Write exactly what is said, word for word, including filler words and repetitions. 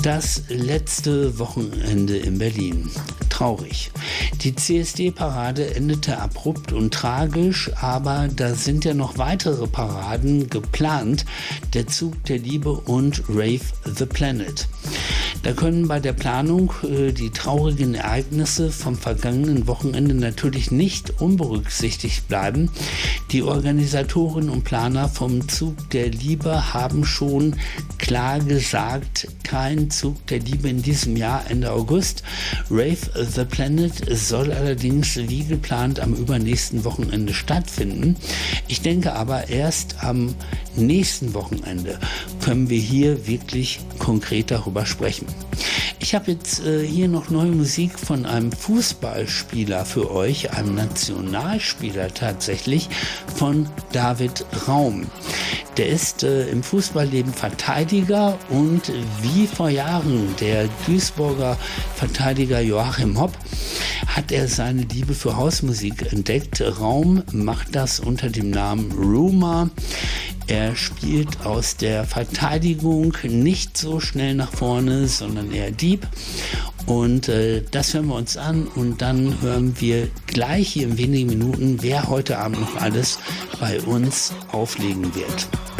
Das letzte Wochenende in Berlin. Traurig. Die C S D-Parade endete abrupt und tragisch, aber da sind ja noch weitere Paraden geplant. Der Zug der Liebe und Rave the Planet. Da können bei der Planung äh, die traurigen Ereignisse vom vergangenen Wochenende natürlich nicht unberücksichtigt bleiben. Die Organisatoren und Planer vom Zug der Liebe haben schon klar gesagt, kein Zug der Liebe in diesem Jahr Ende August. Rave the Planet soll allerdings wie geplant am übernächsten Wochenende stattfinden. Ich denke aber erst am nächsten Wochenende können wir hier wirklich konkret darüber sprechen. Ich habe jetzt äh, hier noch neue Musik von einem Fußballspieler für euch, einem Nationalspieler tatsächlich, von David Raum. Der ist äh, im Fußballleben Verteidiger und wie vor Jahren der Duisburger Verteidiger Joachim Hopp hat er seine Liebe für Hausmusik entdeckt. Raum macht das unter dem Namen Rumor. Er spielt aus der Verteidigung nicht so schnell nach vorne, sondern eher deep. Und äh, das hören wir uns an und dann hören wir gleich hier in wenigen Minuten, wer heute Abend noch alles bei uns auflegen wird.